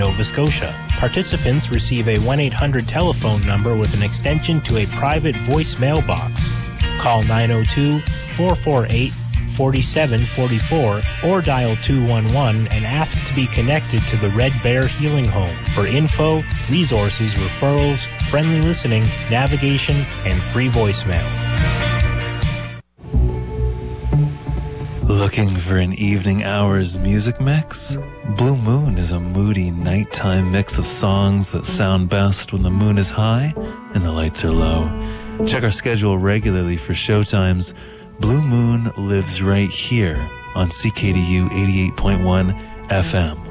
Nova Scotia. Participants receive a 1-800 telephone number with an extension to a private voicemail box. Call 902-448-4744 or dial 211 and ask to be connected to the Red Bear Healing Home for info, resources, referrals, friendly listening, navigation, and free voicemail. Looking for an evening hours music mix? Blue Moon is a moody nighttime mix of songs that sound best when the moon is high and the lights are low. Check our schedule regularly for showtimes. Blue Moon lives right here on CKDU 88.1 FM.